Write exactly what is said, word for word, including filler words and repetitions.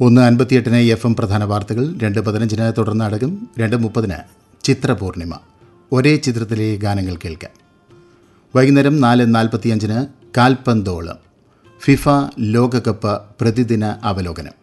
ഒന്ന് അൻപത്തിയെട്ടിന് F M പ്രധാന വാർത്തകൾ, രണ്ട് പതിനഞ്ചിന് തുടർന്ന് അടകം, രണ്ട് മുപ്പതിന് ചിത്രപൂർണിമ. ഒരേ ചിത്രത്തിലെ ഗാനങ്ങൾ കേൾക്കാം. വൈകുന്നേരം നാല് നാൽപ്പത്തിയഞ്ചിന് കാൽപന്തോളം ഫിഫ ലോകകപ്പ് പ്രതിദിന അവലോകനം.